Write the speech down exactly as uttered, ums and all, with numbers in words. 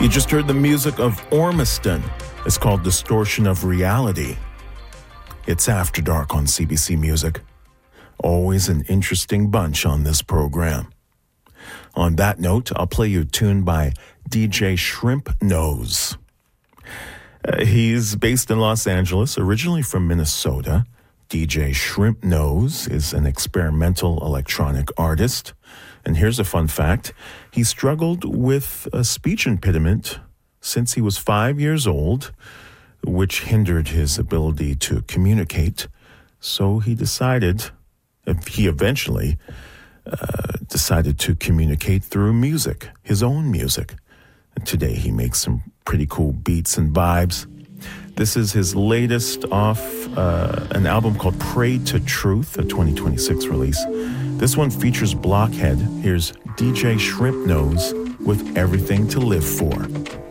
You just heard the music of Ormiston. It's called Distortion of Reality. It's After Dark on C B C Music. Always an interesting bunch on this program. On that note, I'll play you a tune by D J Shrimp Nose. Uh, he's based in Los Angeles, originally from Minnesota. D J Shrimp Nose is an experimental electronic artist. And here's a fun fact. He struggled with a speech impediment since he was five years old, which hindered his ability to communicate. So he decided, he eventually uh, decided to communicate through music, his own music. And today he makes some pretty cool beats and vibes. This is his latest off uh, an album called Pray to Truth, a twenty twenty-six release. This one features Blockhead. Here's D J Shrimp Nose with Everything to Live For.